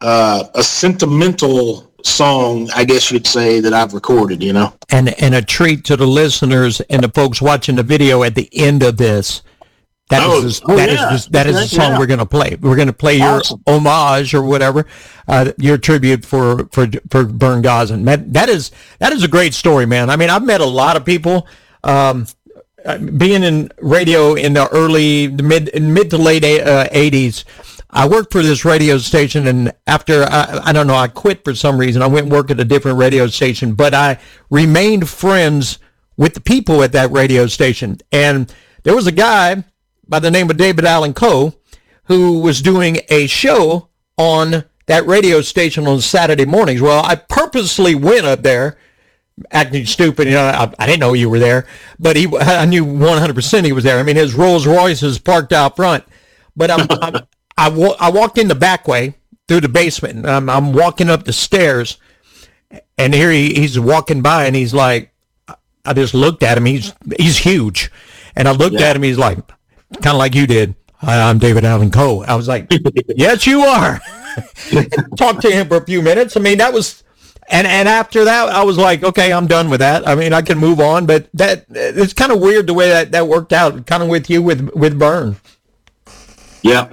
a sentimental song, I guess you'd say, that I've recorded, you know. And a treat to the listeners and the folks watching the video at the end of this. That is the song we're going to play. We're going to play your homage or whatever, your tribute for Vern Gosdin. Man, that is a great story, man. I mean, I've met a lot of people. Being in radio in the mid to late 80s, I worked for this radio station, and after, I don't know, I quit for some reason. I went and worked at a different radio station, but I remained friends with the people at that radio station. And there was a guy by the name of David Allan Coe who was doing a show on that radio station on Saturday mornings. Well, I purposely went up there acting stupid. You know, I didn't know you were there, but I knew 100% he was there. I mean, his Rolls Royce is parked out front, but I walked in the back way through the basement. I'm walking up the stairs, and here he's walking by, and he's like, I just looked at him. He's huge, and I looked at him. He's like, kind of like you did. Hi, I'm David Allan Coe. I was like, yes, you are. Talked to him for a few minutes. I mean, that was, and after that, I was like, okay, I'm done with that. I mean, I can move on, but it's kind of weird the way that worked out, kind of with you with Vern. Yeah.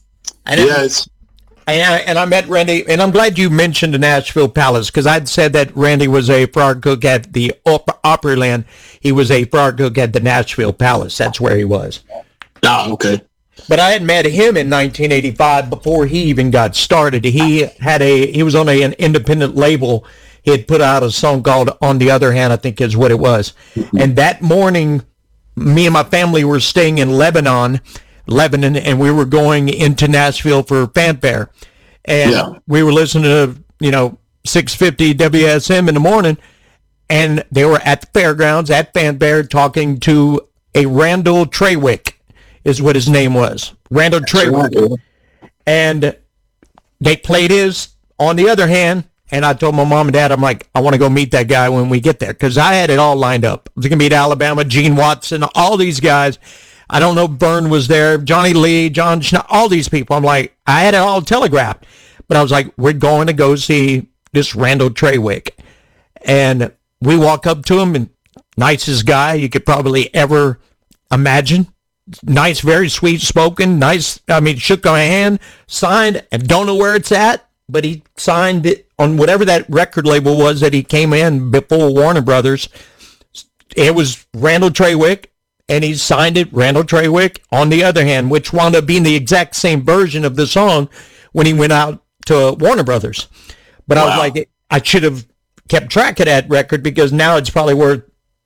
And I met Randy, and I'm glad you mentioned the Nashville Palace, because I'd said that Randy was a frog cook at the Opryland. He was a frog cook at the Nashville Palace. That's where he was. Oh, okay. But I had met him in 1985 before he even got started. He was on an independent label. He had put out a song called On the Other Hand, I think is what it was. Mm-hmm. And that morning, me and my family were staying in Lebanon, and we were going into Nashville for Fanfare. And we were listening to, 650 WSM in the morning, and they were at the fairgrounds at Fanfare talking to a Randall Trawick, is what his name was. Randall Trawick. Right. And they played his On the Other Hand, and I told my mom and dad, I'm like, I want to go meet that guy when we get there, because I had it all lined up. I was going to meet Alabama, Gene Watson, all these guys. I don't know if Vern was there, Johnny Lee, John Schnapp, all these people. I'm like, I had it all telegraphed. But I was like, we're going to go see this Randall Trawick. And we walk up to him, and nicest guy you could probably ever imagine. Nice, very sweet spoken, nice. I mean, shook our hand, signed, and don't know where it's at, but he signed it on whatever that record label was that he came in before Warner Brothers. It was Randall Trawick, and he signed it, Randall Trawick, On the Other Hand, which wound up being the exact same version of the song when he went out to Warner Brothers. But I was like, I should have kept track of that record, because now it's probably worth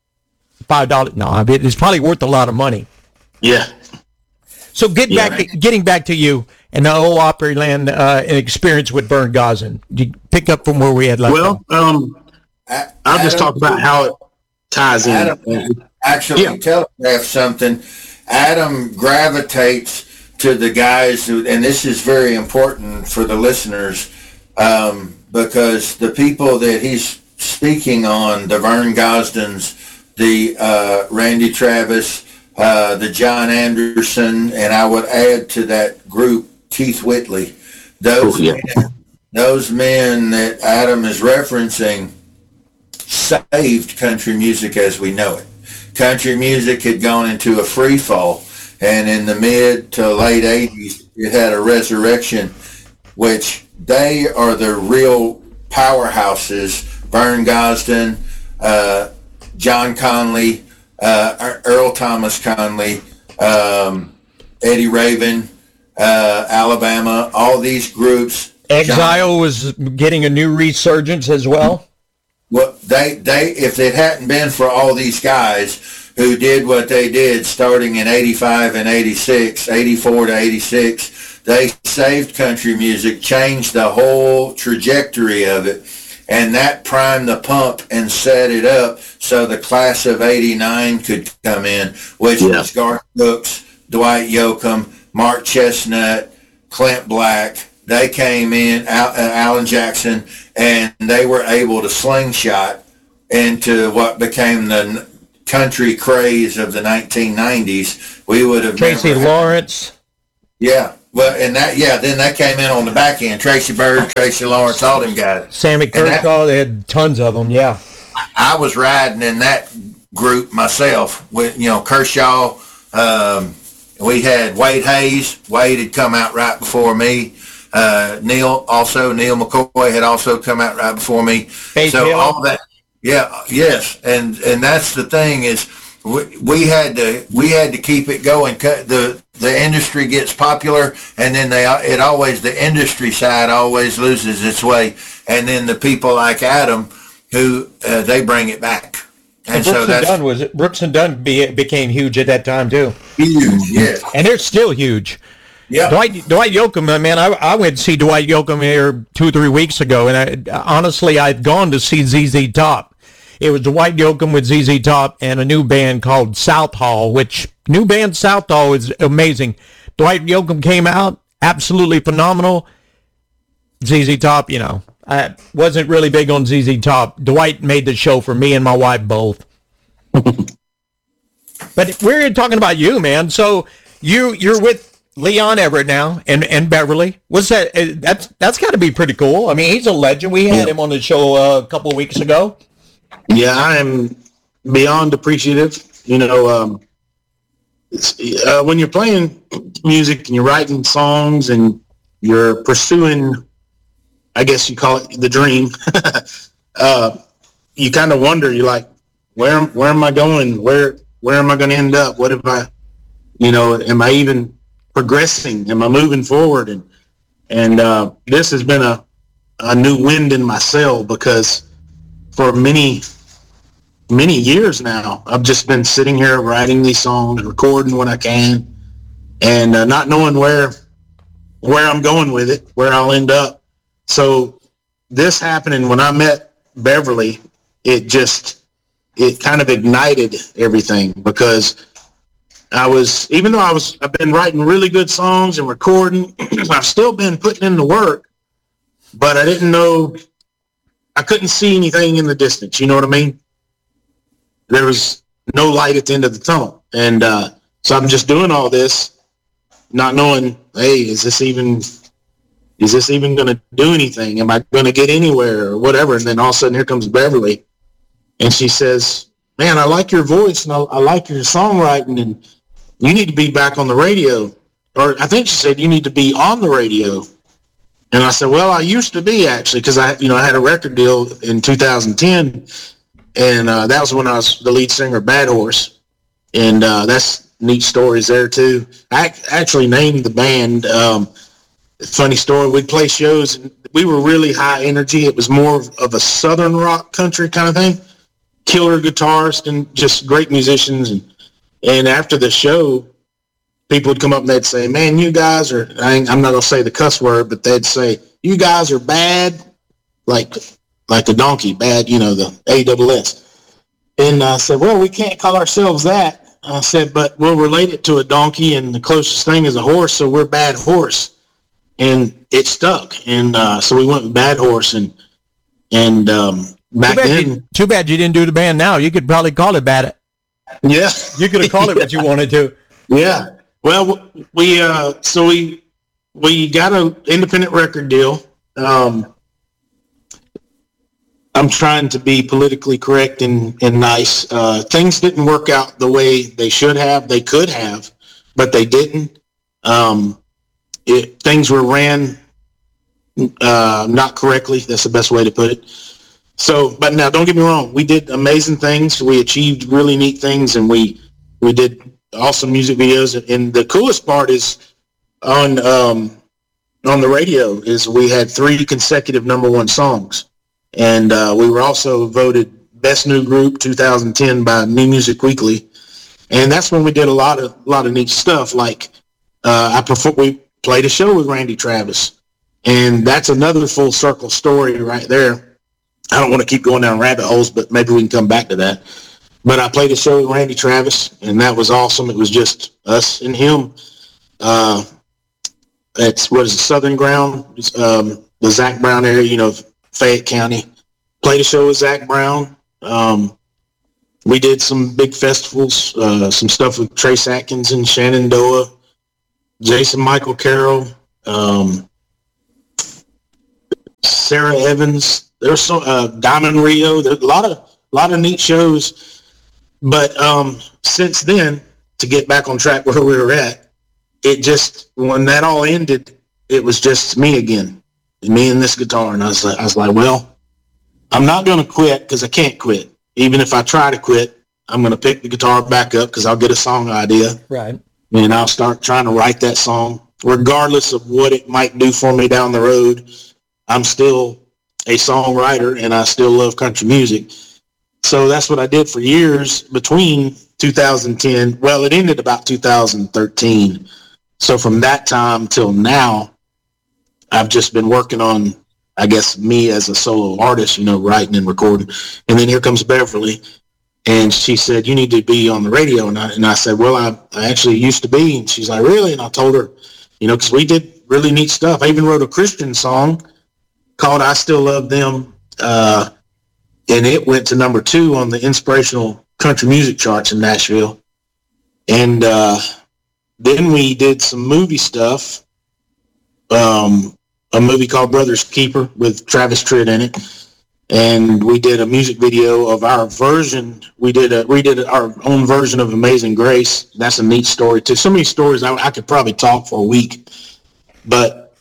$5. No, I mean, it's probably worth a lot of money. Yeah. So getting back to you and the whole Opryland experience with Vern Gosdin. You pick up from where we had left. Well, I'll just talk about how it ties in. Adam actually telegraphed something. Adam gravitates to the guys who, and this is very important for the listeners, because the people that he's speaking on, the Vern Gosdins, the Randy Travis, the John Anderson, and I would add to that group Keith Whitley. Those men that Adam is referencing saved country music as we know it. Country music had gone into a free fall, and in the mid to late 80s, it had a resurrection, which they are the real powerhouses. Vern Gosdin, John Conley, Earl Thomas Conley, Eddie Raven, Alabama, all these groups. Exile was getting a new resurgence as well. Well, they if it hadn't been for all these guys who did what they did starting in 85 and 86, 84 to 86, they saved country music, changed the whole trajectory of it. And that primed the pump and set it up so the class of 89 could come in, which was Garth Brooks, Dwight Yoakam, Mark Chestnut, Clint Black. They came in, Alan Jackson, and they were able to slingshot into what became the country craze of the 1990s. We would have Tracy Lawrence. Yeah, Well, and then that came in on the back end. Tracy Bird, Tracy Lawrence, all them guys. Sammy Kershaw, they had tons of them, yeah. I was riding in that group myself with, Kershaw. We had Wade Hayes. Wade had come out right before me. Neil McCoy had also come out right before me. All that, yes, and that's the thing is we had to keep it going. The industry gets popular, and then the industry side always loses its way, and then the people like Adam, who they bring it back. And Brooks and Dunn became huge at that time too. Huge, yeah. And they're still huge. Yeah. Dwight Yoakam, man, I went to see Dwight Yoakam here 2-3 weeks ago, and honestly, I'd gone to see ZZ Top. It was Dwight Yoakam with ZZ Top and a new band called Southall, which new band Southall is amazing. Dwight Yoakam came out, absolutely phenomenal. ZZ Top, I wasn't really big on ZZ Top. Dwight made the show for me and my wife both. But we're talking about you, man. So you're with Leon Everett now and Beverly. What's that? That's got to be pretty cool. I mean, he's a legend. We had him on the show a couple of weeks ago. Yeah, I am beyond appreciative. When you're playing music and you're writing songs and you're pursuing, I guess you call it the dream, you kind of wonder, you're like, where am I going? Where am I going to end up? What if am I even progressing? Am I moving forward? And this has been a new wind in my sail, because for many years now, I've just been sitting here writing these songs, recording when I can, and not knowing where I'm going with it, where I'll end up. So this happening when I met Beverly, it kind of ignited everything, because I've been writing really good songs and recording, I've still been putting in the work, but I didn't know, I couldn't see anything in the distance. You know what I mean? There was no light at the end of the tunnel. And so I'm just doing all this, not knowing, hey, is this even going to do anything? Am I going to get anywhere or whatever? And then all of a sudden, here comes Beverly. And she says, man, I like your voice and I like your songwriting, and you need to be back on the radio. Or I think she said, you need to be on the radio. And I said, well, I used to be, actually, because I had a record deal in 2010, and that was when I was the lead singer of Bad Horse. And that's neat stories there, too. I actually named the band. Funny story, we'd play shows, and we were really high energy. It was more of a southern rock country kind of thing. Killer guitarists and just great musicians. And after the show, people would come up and they'd say, man, you guys are, I'm not going to say the cuss word, but they'd say, you guys are bad, like a donkey, bad, the ASS. And I said, well, we can't call ourselves that. I said, but we'll relate it to a donkey, and the closest thing is a horse, so we're Bad Horse. And it stuck. And so we went with Bad Horse, and back then. Too bad you didn't do the band now. You could probably call it Bad. Yeah. You could have called it what you wanted to. Yeah. Well, we got an independent record deal. I'm trying to be politically correct and nice. Things didn't work out the way they should have. They could have, but they didn't. Things were ran not correctly. That's the best way to put it. So, but now don't get me wrong. We did amazing things. We achieved really neat things, and we did awesome music videos. And the coolest part is on the radio is we had 3 consecutive #1 songs. And we were also voted Best New Group 2010 by New Music Weekly. And that's when we did a lot of neat stuff. Like we played a show with Randy Travis. And that's another full circle story right there. I don't want to keep going down rabbit holes, but maybe we can come back to that. But I played a show with Randy Travis, and that was awesome. It was just us and him. It's Southern Ground, the Zach Brown area, Fayette County. Played a show with Zach Brown. We did some big festivals, some stuff with Trace Atkins and Shenandoah. Jason Michael Carroll, Sarah Evans. There's some Diamond Rio. There's a lot of neat shows. But since then, to get back on track where we were at, it just, when that all ended, it was just me again, me and this guitar. And I was like, well, I'm not going to quit because I can't quit. Even if I try to quit, I'm going to pick the guitar back up because I'll get a song idea. Right. And I'll start trying to write that song. Regardless of what it might do for me down the road, I'm still a songwriter and I still love country music. So that's what I did for years between 2010. Well, it ended about 2013. So from that time till now, I've just been working on, I guess, me as a solo artist, writing and recording. And then here comes Beverly. And she said, you need to be on the radio. And I said, well, I actually used to be. And she's like, really? And I told her, because we did really neat stuff. I even wrote a Christian song called I Still Love Them. And it went to number 2 on the inspirational country music charts in Nashville. And then we did some movie stuff. A movie called Brother's Keeper with Travis Tritt in it. And we did a music video of our version. We did our own version of Amazing Grace. That's a neat story too. So many stories I could probably talk for a week. But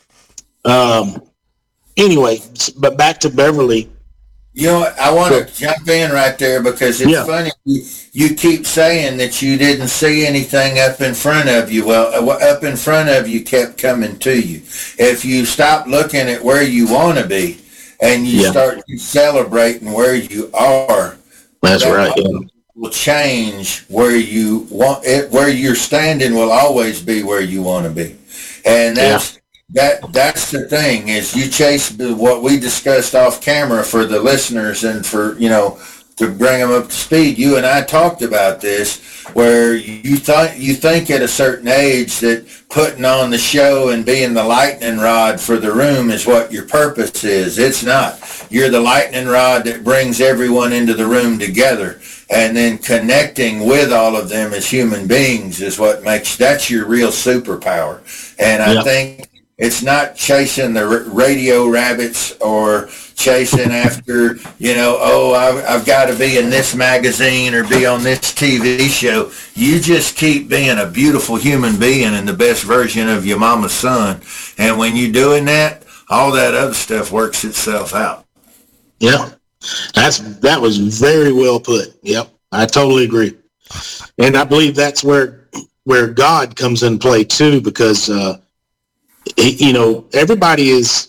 anyway, but back to Beverly. I want to jump in right there because it's funny. You keep saying that you didn't see anything up in front of you. Well, up in front of you kept coming to you. If you stop looking at where you want to be and you start celebrating where you are, that's right. Will change where you want it. Where you're standing will always be where you want to be, and that's. That's the thing is you chase what we discussed off camera for the listeners and for, to bring them up to speed. You and I talked about this where you think at a certain age that putting on the show and being the lightning rod for the room is what your purpose is. It's not. You're the lightning rod that brings everyone into the room together, and then connecting with all of them as human beings is what that's your real superpower. And I think it's not chasing the radio rabbits or chasing after, I've got to be in this magazine or be on this TV show. You just keep being a beautiful human being and the best version of your mama's son. And when you're doing that, all that other stuff works itself out. Yeah, that was very well put. Yep, I totally agree. And I believe that's where God comes in play too, because everybody is,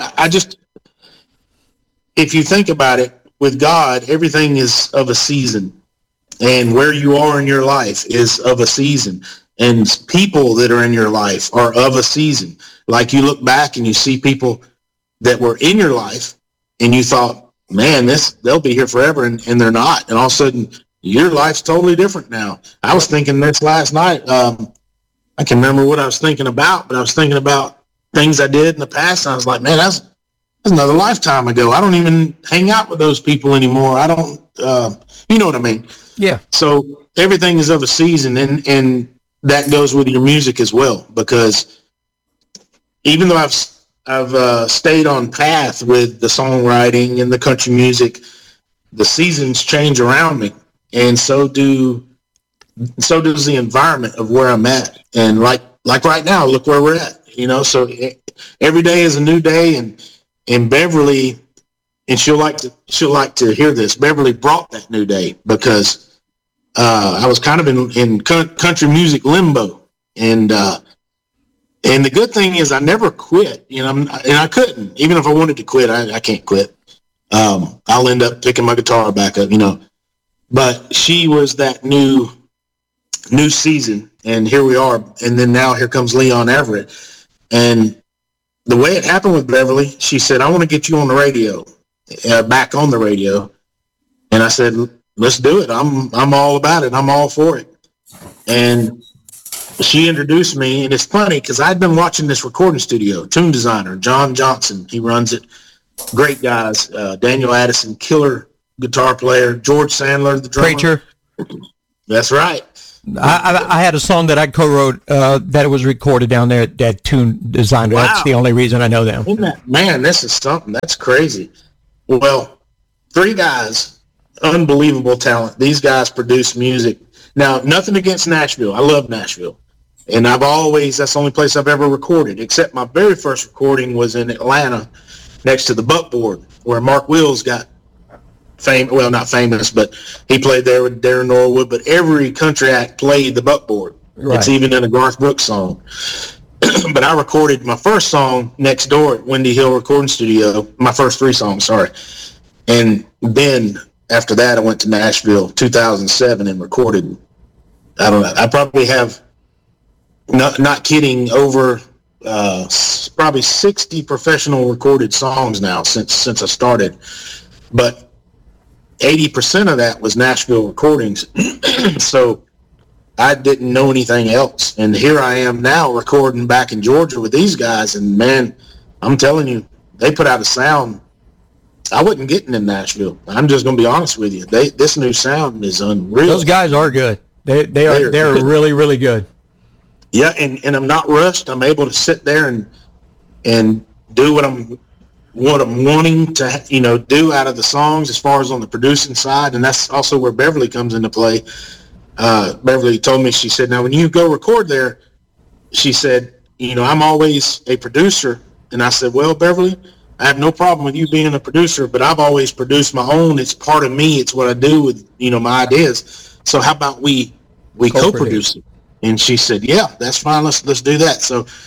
if you think about it, with God, everything is of a season, and where you are in your life is of a season, and people that are in your life are of a season. Like you look back and you see people that were in your life and you thought, man, they'll be here forever, and they're not. And all of a sudden your life's totally different now. I was thinking this last night, I can remember what I was thinking about, but I was thinking about things I did in the past. And I was like, man, that's another lifetime ago. I don't even hang out with those people anymore. I don't, you know what I mean? Yeah. So everything is of a season, and that goes with your music as well, because even though I've stayed on path with the songwriting and the country music, the seasons change around me, and so does the environment of where I'm at. And like right now, look where we're at, so every day is a new day. And Beverly, and she'll like to hear this, Beverly brought that new day, because I was kind of in country music limbo. And the good thing is I never quit, and I couldn't. Even if I wanted to quit, I can't quit. I'll end up picking my guitar back up, But she was that new season, and here we are. And then now here comes Leon Everett. And the way it happened with Beverly, she said, I want to get you on the radio, back on the radio. And I said, let's do it. I'm all about it. I'm all for it. And she introduced me, and it's funny because I'd been watching this recording studio, Tune Designer, John Johnson, he runs it. Great guys. Daniel Addison, killer guitar player. George Sandler, the drummer. Preacher. That's right. I had a song that I co-wrote that was recorded down there at Tune Designer. Wow. That's the only reason I know them. Man, this is something. That's crazy. Well, 3 guys, unbelievable talent. These guys produce music. Now, nothing against Nashville. I love Nashville. And that's the only place I've ever recorded, except my very first recording was in Atlanta next to the Buckboard, where Mark Wills got not famous, but he played there with Darren Norwood, but every country act played the Buckboard. Right. It's even in a Garth Brooks song. But I recorded my first song next door at Windy Hill Recording Studio, my first 3 songs, sorry. And then after that, I went to Nashville 2007 and recorded, I don't know, I probably have, not kidding, over probably 60 professional recorded songs now since I started. But 80% of that was Nashville recordings. So I didn't know anything else. And here I am now recording back in Georgia with these guys. And man, I'm telling you, they put out a sound I wasn't getting in Nashville. I'm just going to be honest with you. This new sound is unreal. Those guys are good. They're really, really good. Yeah, and I'm not rushed. I'm able to sit there and do what I'm wanting to do out of the songs as far as on the producing side, and that's also where Beverly comes into play. Beverly told me, she said, now when you go record there, she said, I'm always a producer. And I said, well, Beverly, I have no problem with you being a producer, but I've always produced my own. It's part of me. It's what I do with, my ideas. So how about we co-produce it? And she said, yeah, that's fine. Let's do that.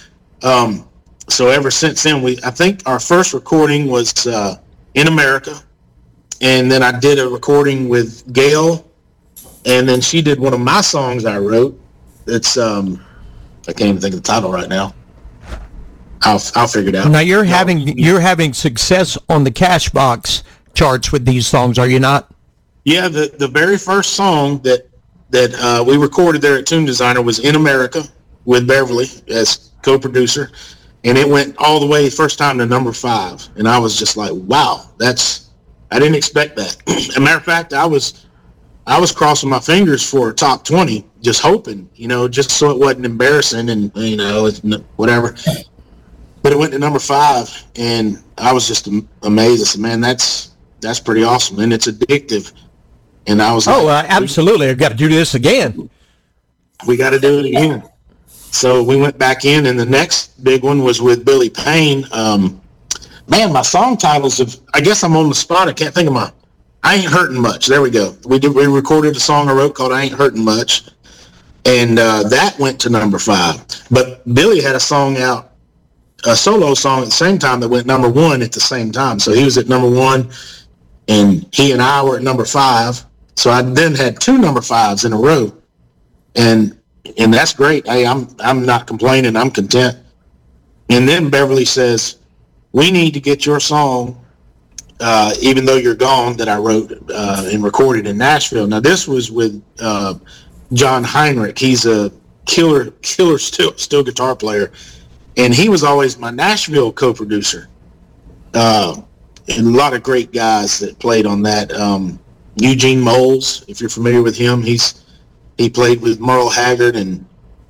So ever since then, I think our first recording was In America. And then I did a recording with Gail. And then she did one of my songs I wrote. It's, I can't even think of the title right now. I'll figure it out. Now you're having success on the Cashbox charts with these songs, are you not? Yeah, the very first song that we recorded there at Tune Designer was In America with Beverly as co-producer, and it went all the way first time to number 5, and I was just like, wow, I didn't expect that. As a matter of fact, I was crossing my fingers for a top 20, just hoping, just so it wasn't embarrassing and whatever. But it went to number 5, and I was just amazed. I said, man, that's pretty awesome, and it's addictive. And I was absolutely. I've got to do this again. We got to do it again. So we went back in, and the next big one was with Billy Payne. Man, my song titles I guess I'm on the spot. I can't think of I Ain't Hurting Much. There we go. We recorded a song I wrote called I Ain't Hurting Much, and that went to number 5. But Billy had a song out, a solo song at the same time that went number 1 at the same time. So he was at number 1, and he and I were at number 5. So I then had 2 number 5s in a row, and that's great. Hey, I'm not complaining. I'm content. And then Beverly says, we need to get your song, Even Though You're Gone, that I wrote and recorded in Nashville. Now this was with John Heinrich. He's a killer steel guitar player, and he was always my Nashville co-producer. And a lot of great guys that played on that. Eugene Moles, if you're familiar with him, he played with Merle Haggard and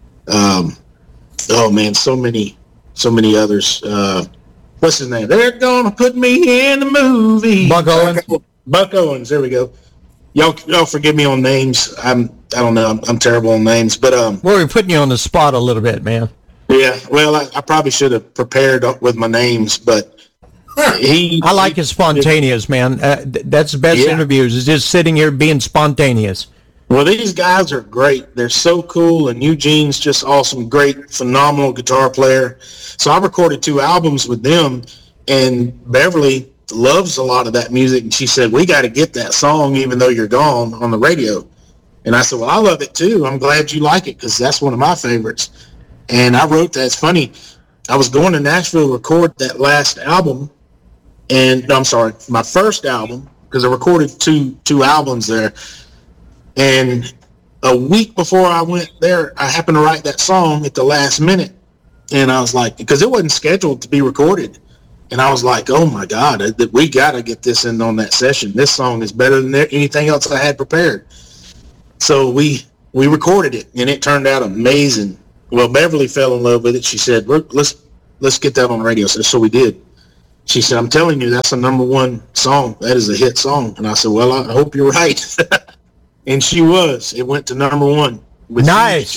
so many others. What's his name? They're gonna put me in the movie. Buck Owens. Buck Owens. There we go. Y'all forgive me on names. I don't know. I'm terrible on names, but we're putting you on the spot a little bit, man. Yeah. Well, I probably should have prepared with my names, but. I like it spontaneous, man. That's the best interviews, is just sitting here being spontaneous. Well, these guys are great. They're so cool, and Eugene's just awesome, great, phenomenal guitar player. So I recorded 2 albums with them, and Beverly loves a lot of that music, and she said, we got to get that song, Even Though You're Gone, on the radio. And I said, well, I love it too. I'm glad you like it, because that's one of my favorites. And I wrote that. It's funny. I was going to Nashville to record that last album, my first album, because I recorded two albums there. And a week before I went there, I happened to write that song at the last minute. And I was like, because it wasn't scheduled to be recorded. And I was like, oh my God, we got to get this in on that session. This song is better than anything else I had prepared. So we we recorded it, and it turned out amazing. Well, Beverly fell in love with it. She said, let's get that on the radio. So we did. She said, I'm telling you, that's a number one song. That is a hit song. And I said, well, I hope you're right. And she was. It went to number one. Nice.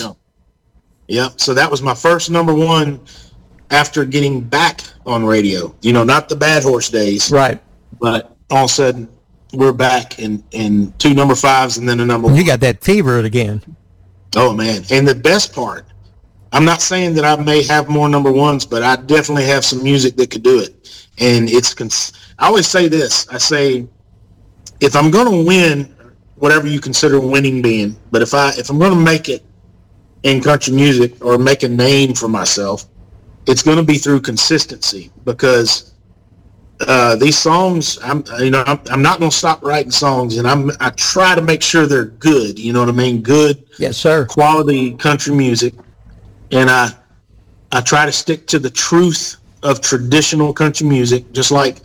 Yep. So that was my first number one after getting back on radio. You know, not the Bad Horse days. Right. But all of a sudden, we're back in 2 number 5s and then a number 1. You got that fever again. Oh, man. And the best part, I'm not saying that I may have more number 1s, but I definitely have some music that could do it. And I always say this. I say, if I'm going to win, whatever you consider winning being, but if I'm going to make it in country music or make a name for myself, it's going to be through consistency, because these songs, I'm not going to stop writing songs, and I try to make sure they're good. You know what I mean? Good, yes, sir. Quality country music, and I try to stick to the truth of traditional country music, just like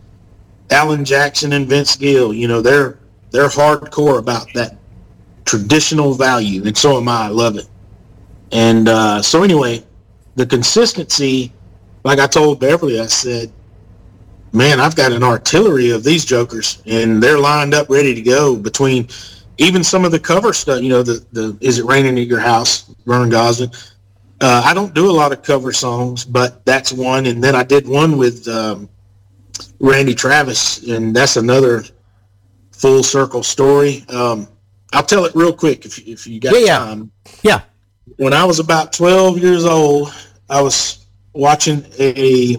Alan Jackson and Vince Gill. You know, they're hardcore about that traditional value, and so am I. I love it. And so anyway, the consistency, like I told Beverly, I said, man, I've got an artillery of these jokers, and they're lined up ready to go, between even some of the cover stuff, you know, the Is It Raining at Your House, Vernon Gosden. I don't do a lot of cover songs, but that's one. And then I did one with Randy Travis, and that's another full circle story. I'll tell it real quick if you got time. Yeah. When I was about 12 years old, I was watching a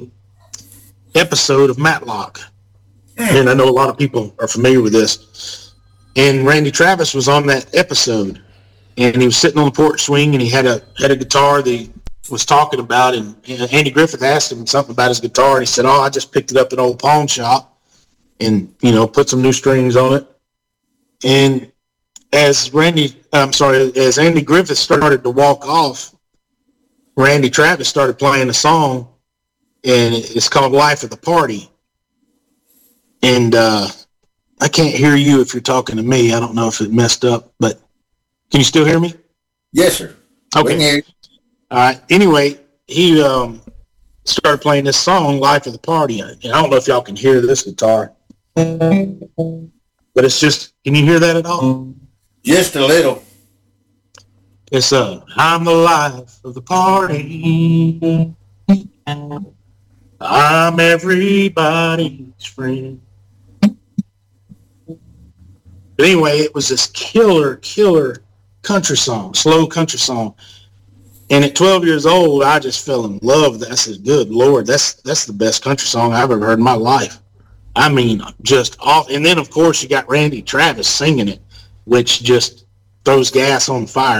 episode of Matlock, and I know a lot of people are familiar with this. And Randy Travis was on that episode, and he was sitting on the porch swing, and he had a guitar that he was talking about, and Andy Griffith asked him something about his guitar, and he said, "Oh, I just picked it up at an old pawn shop, and put some new strings on it." And as Andy Griffith started to walk off, Randy Travis started playing a song, and it's called "Life of the Party." And I can't hear you if you're talking to me. I don't know if it messed up, but can you still hear me? Yes, sir. Okay. All right. Anyway, he started playing this song, "Life of the Party." And I don't know if y'all can hear this guitar, but it's just, can you hear that at all? Just a little. It's I'm the life of the party. I'm everybody's friend. But anyway, it was this killer country song, slow country song. And at 12 years old, I just fell in love with that. I said, good Lord, that's the best country song I've ever heard in my life. I mean, just off. And then, of course, you got Randy Travis singing it, which just throws gas on fire,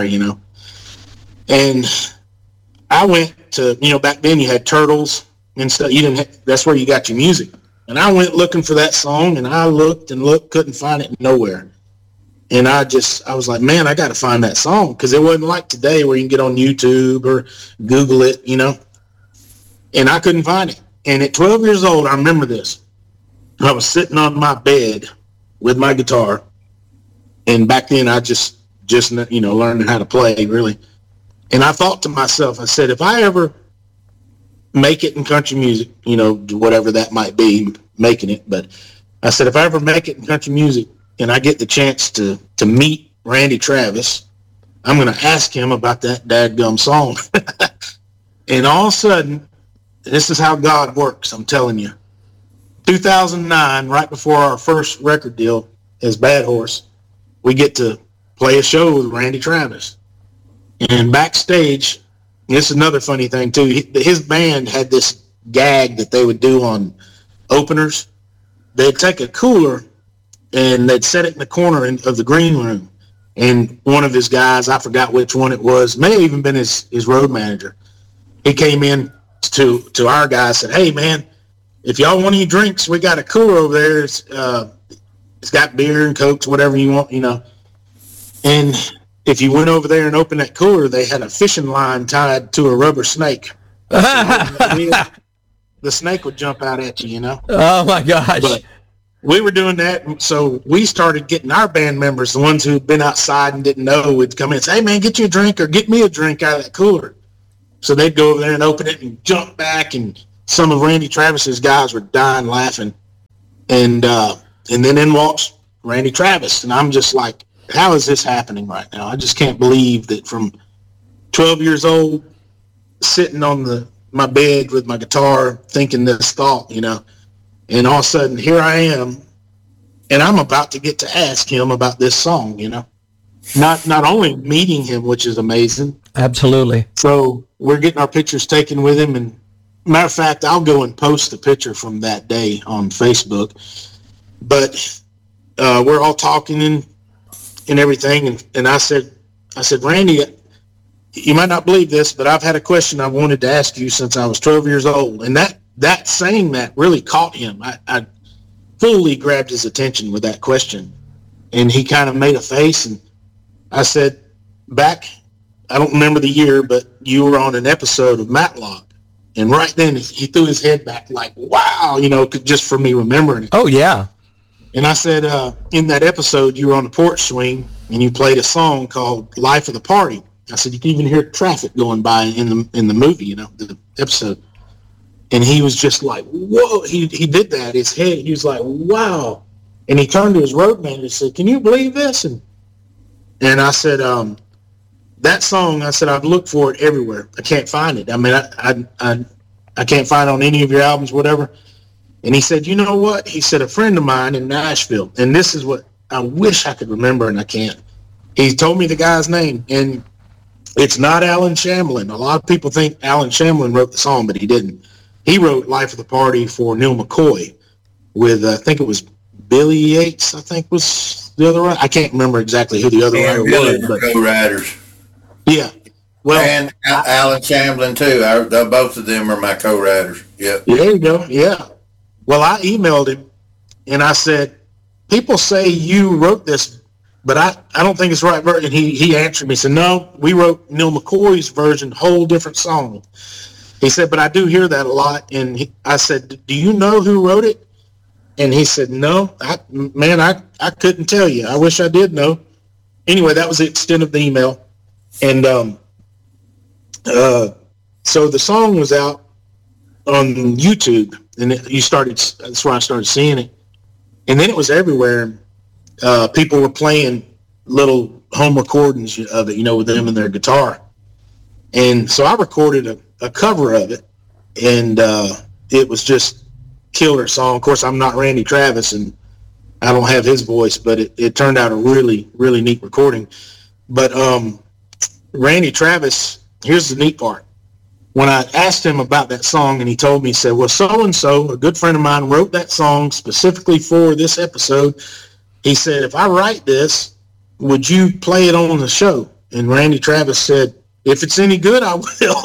And I went to, back then you had Turtles and stuff. That's where you got your music. And I went looking for that song, and I looked and looked, couldn't find it nowhere. And I was like, man, I got to find that song, because it wasn't like today where you can get on YouTube or Google it, And I couldn't find it. And at 12 years old, I remember this. I was sitting on my bed with my guitar, and back then I just learning how to play, really. And I thought to myself, I said, if I ever make it in country music, whatever that might be, making it, but I said, if I ever make it in country music and I get the chance to meet Randy Travis, I'm going to ask him about that dadgum song. And all of a sudden, this is how God works, I'm telling you. 2009, right before our first record deal as Bad Horse, we get to play a show with Randy Travis. And backstage, this is another funny thing too, his band had this gag that they would do on openers. They'd take a cooler and they'd set it in the corner of the green room. And one of his guys, I forgot which one it was, may have even been his road manager. He came in to our guy and said, hey man, if y'all want any drinks, we got a cooler over there. It's got beer and Cokes, whatever you want, And if you went over there and opened that cooler, they had a fishing line tied to a rubber snake. The snake would jump out at you, Oh my gosh. But we were doing that. So we started getting our band members, the ones who'd been outside and didn't know, would come in and say, hey, man, get you a drink or get me a drink out of that cooler. So they'd go over there and open it and jump back. And some of Randy Travis's guys were dying laughing. And then in walks Randy Travis. And I'm just like, how is this happening right now? I just can't believe that from 12 years old, sitting on my bed with my guitar, thinking this thought, and all of a sudden here I am, and I'm about to get to ask him about this song, not only meeting him, which is amazing. Absolutely. So we're getting our pictures taken with him, and matter of fact, I'll go and post the picture from that day on Facebook. But we're all talking and everything, and I said, Randy, you might not believe this, but I've had a question I wanted to ask you since I was 12 years old. And that saying that really caught him. I fully grabbed his attention with that question. And he kind of made a face, and I said, back, I don't remember the year, but you were on an episode of Matlock. And right then he threw his head back like, wow, just for me remembering it. Oh, yeah. And I said, in that episode, you were on the porch swing, and you played a song called Life of the Party. I said, you can even hear traffic going by in the movie, the episode. And he was just like, whoa, he did that. His head, he was like, wow. And he turned to his road manager and said, can you believe this? And I said, that song, I said, I've looked for it everywhere. I can't find it. I mean, I can't find it on any of your albums, whatever. And he said, you know what? He said, a friend of mine in Nashville, and this is what I wish I could remember, and I can't. He told me the guy's name, and it's not Alan Shamblin. A lot of people think Alan Shamblin wrote the song, but he didn't. He wrote Life of the Party for Neil McCoy with, I think it was Billy Yates, I think was the other one. I can't remember exactly who the other writer was. But co-writers. Yeah. Well, and Alan Shamblin, too. Both of them are my co-writers. Yep. There you go. Yeah. Well, I emailed him, and I said, people say you wrote this, but I don't think it's the right version. And he answered me, said, no, we wrote Neil McCoy's version, whole different song. He said, but I do hear that a lot. And I said, do you know who wrote it? And he said, no, I couldn't tell you. I wish I did know. Anyway, that was the extent of the email. And so the song was out on YouTube, and that's where I started seeing it. And then it was everywhere. People were playing little home recordings of it, with them and their guitar. And so I recorded a cover of it, and it was just killer song. Of course, I'm not Randy Travis, and I don't have his voice, but it turned out a really, really neat recording. But Randy Travis, here's the neat part. When I asked him about that song, and he told me, he said, well, so-and-so, a good friend of mine, wrote that song specifically for this episode. He said, if I write this, would you play it on the show? And Randy Travis said, if it's any good, I will.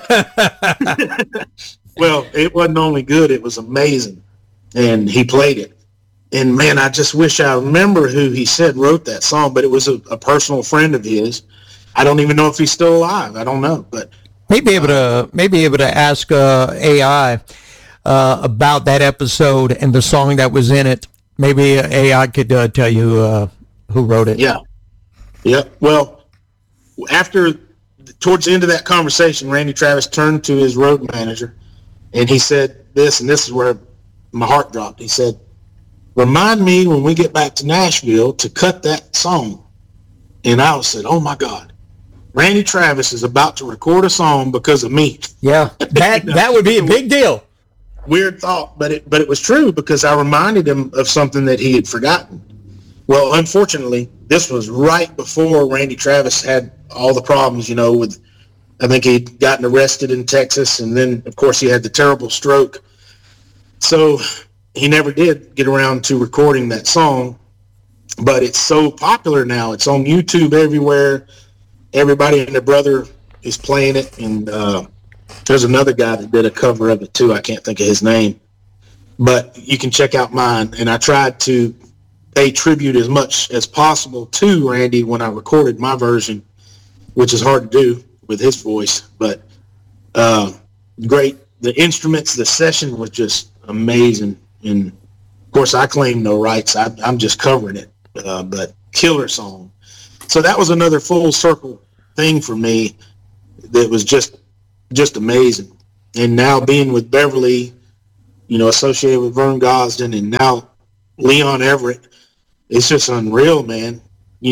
Well, it wasn't only good, it was amazing. And he played it. And, man, I just wish I remember who he said wrote that song, but it was a personal friend of his. I don't even know if he's still alive. I don't know, but... Maybe able to ask AI about that episode and the song that was in it. Maybe AI could tell you who wrote it. Yeah. Well, towards the end of that conversation, Randy Travis turned to his road manager, and he said this, and this is where my heart dropped. He said, remind me when we get back to Nashville to cut that song. And I said, oh my God. Randy Travis is about to record a song because of me. Yeah, that would be a big deal. Weird thought, but it was true because I reminded him of something that he had forgotten. Well, unfortunately, this was right before Randy Travis had all the problems, with, I think he'd gotten arrested in Texas, and then, of course, he had the terrible stroke. So he never did get around to recording that song, but it's so popular now. It's on YouTube everywhere. Everybody and their brother is playing it, and there's another guy that did a cover of it too. I can't think of his name, but you can check out mine. And I tried to pay tribute as much as possible to Randy when I recorded my version, which is hard to do with his voice, but great. The instruments, the session was just amazing. And of course, I claim no rights. I'm just covering it, but killer song. So that was another full circle thing for me that was just amazing. And now being with Beverly, associated with Vern Gosdin, and now Leon Everett, it's just unreal, man.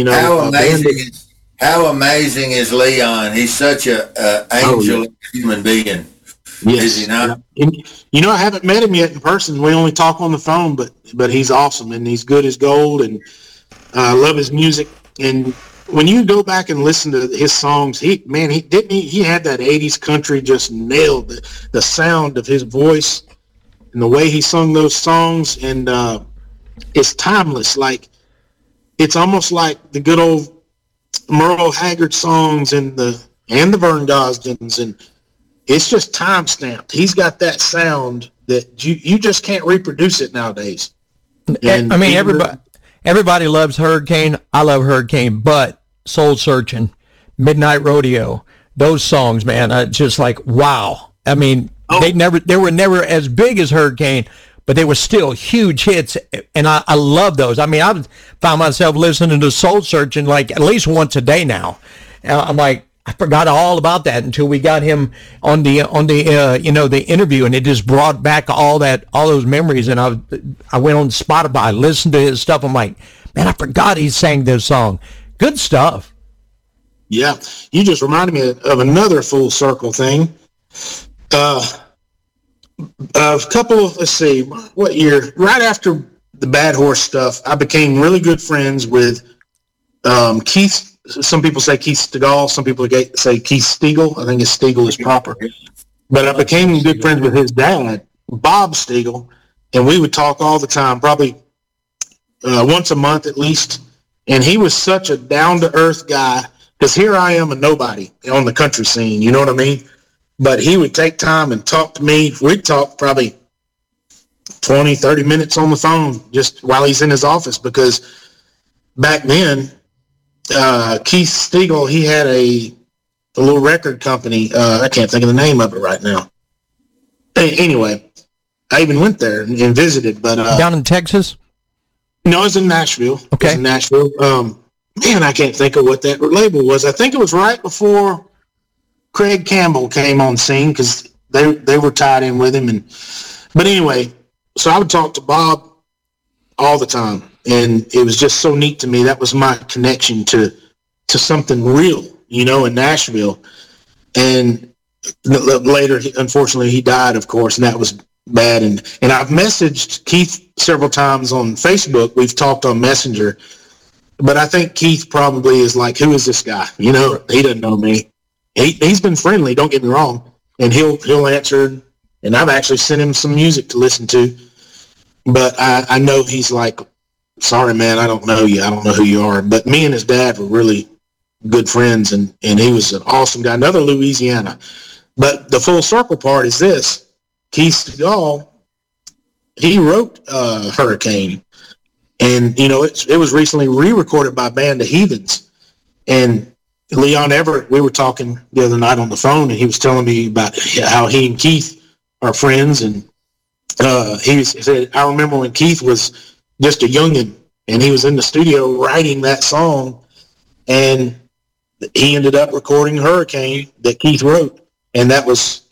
How amazing is Leon? He's such a angel human being. Yes. Is he not? Yeah. I haven't met him yet in person. We only talk on the phone, but he's awesome, and he's good as gold, and I love his music. And when you go back and listen to his songs, he had that 80s country, just nailed the sound of his voice and the way he sung those songs, and it's timeless. Like, it's almost like the good old Merle Haggard songs and the Vern Gosdins, and it's just time stamped. He's got that sound that you just can't reproduce it nowadays. And I mean, everybody loves Hurricane. I love Hurricane, but Soul Searching, Midnight Rodeo, those songs, man, just like, wow. I mean, they were never as big as Hurricane, but they were still huge hits, and I love those. I mean, I found myself listening to Soul Searching like at least once a day now. I'm like, I forgot all about that until we got him on the the interview, and it just brought back all those memories. And I went on Spotify, listened to his stuff. I'm like, man, I forgot he sang this song. Good stuff. Yeah, you just reminded me of another full circle thing. A couple of, let's see, what year? Right after the Bad Horse stuff, I became really good friends with Keith. Some people say Keith Stegall. Some people say Keith Stegall. I think his Stegall is proper. But I became good friends with his dad, Bob Stegall, and we would talk all the time, probably once a month at least. And he was such a down-to-earth guy, because here I am, a nobody on the country scene, you know what I mean? But he would take time and talk to me. We'd talk probably 20, 30 minutes on the phone just while he's in his office, because back then, Keith Stegall, he had a little record company. I can't think of the name of it right now. Anyway, I even went there and visited. But down in Texas? No, it was in Nashville. Okay. It was in Nashville. Man, I can't think of what that label was. I think it was right before Craig Campbell came on scene, because they were tied in with him. But anyway, so I would talk to Bob all the time, and it was just so neat to me. That was my connection to something real, in Nashville. And later, unfortunately, he died, of course, and that was bad. And I've messaged Keith several times on Facebook. We've talked on Messenger, but I think Keith probably is like, who is this guy? He doesn't know me. He's been friendly, don't get me wrong, and he'll answer, and I've actually sent him some music to listen to, but I know he's like, sorry, man, I don't know you. I don't know who you are. But me and his dad were really good friends, and he was an awesome guy, another Louisiana. But the full circle part is this. Keith Stegall, he wrote Hurricane, and, it was recently re-recorded by Band of Heathens, and Leon Everett, we were talking the other night on the phone, and he was telling me about how he and Keith are friends. And he said, I remember when Keith was just a youngin', and he was in the studio writing that song, and he ended up recording Hurricane that Keith wrote. And that was,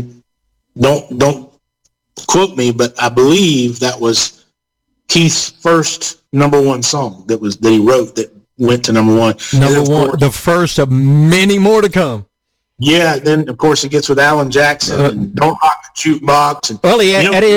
don't quote me, but I believe that was Keith's first number one song that he wrote that went to number one. Number one, the first of many more to come. Yeah, then of course it gets with Alan Jackson and Don't Rock the Jukebox. And, well, he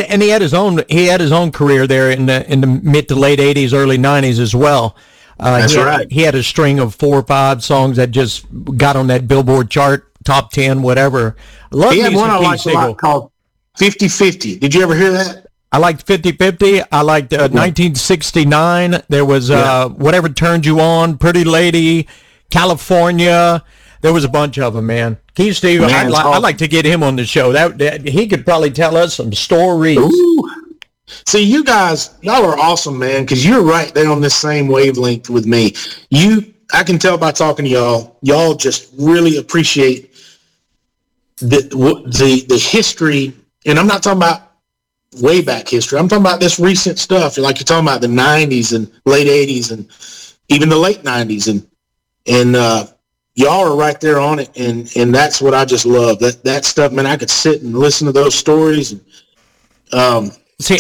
had his own career there in the mid to late '80s, early '90s as well. That's right. He had a string of 4 or 5 songs that just got on that Billboard chart, top 10, whatever. He had one I liked a lot called 50-50. Did you ever hear that? I liked 50-50. I liked 1969. There was Whatever Turns You On, Pretty Lady, California. There was a bunch of them, man. Keith Steve, I'd like to get him on the show. That he could probably tell us some stories. Ooh. See, you guys, y'all are awesome, man, because you're right there on this same wavelength with me. I can tell by talking to y'all, y'all just really appreciate the history, and I'm not talking about way back history. I'm talking about this recent stuff, like you're talking about the 90s and late 80s and even the late 90s. And y'all are right there on it. And that's what I just love. That stuff, man, I could sit and listen to those stories. And,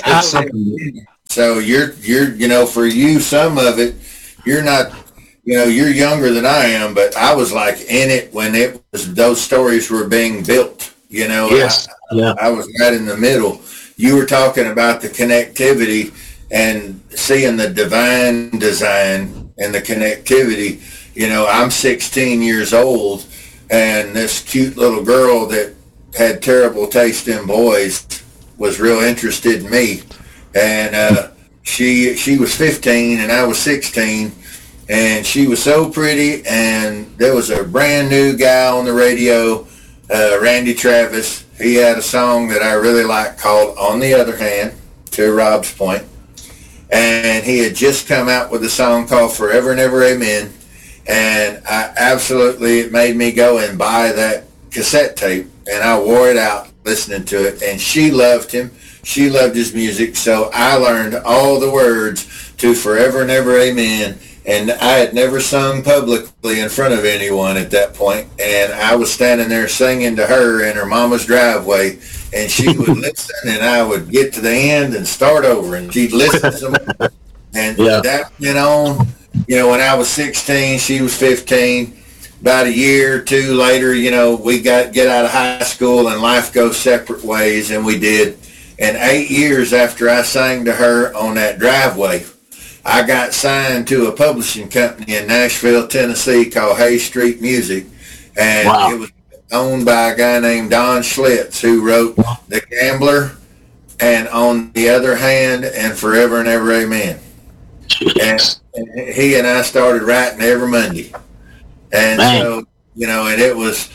so you're, for you, some of it, you're not, you're younger than I am, but I was like in it when those stories were being built, Yes. I was right in the middle. You were talking about the connectivity and seeing the divine design and the connectivity. I'm 16 years old, and this cute little girl that had terrible taste in boys was real interested in me. And she was 15 and I was 16, and she was so pretty. And there was a brand new guy on the radio, Randy Travis. He had a song that I really liked called On the Other Hand, to Rob's point. And he had just come out with a song called Forever and Ever Amen. And it made me go and buy that cassette tape, and I wore it out listening to it. And she loved him. She loved his music. So I learned all the words to Forever and Ever Amen. And I had never sung publicly in front of anyone at that point. And I was standing there singing to her in her mama's driveway, and she would listen, and I would get to the end and start over, and she'd listen some more. And that went on. When I was 16, she was 15. About a year or two later, we get out of high school and life goes separate ways, and we did. And 8 years after I sang to her on that driveway, I got signed to a publishing company in Nashville, Tennessee called Hay Street Music. And It was owned by a guy named Don Schlitz, who wrote The Gambler and On the Other Hand and Forever and Ever Amen. And he and I started writing every Monday. And so, and it was,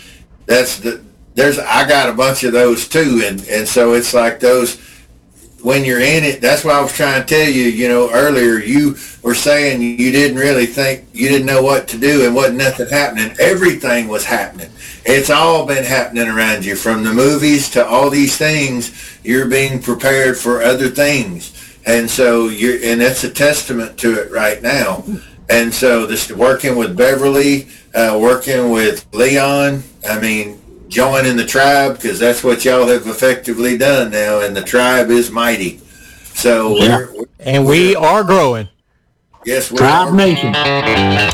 I got a bunch of those too. And so it's like those, when you're in it, that's what I was trying to tell you, earlier, you were saying you didn't really think, you didn't know what to do and wasn't nothing happening. Everything was happening. It's all been happening around you, from the movies to all these things. You're being prepared for other things. And so and that's a testament to it right now. And so this working with Beverly, working with Leon, joining the tribe, because that's what y'all have effectively done now, and the tribe is mighty. So we are growing. Yes, we Tribe are. Nation.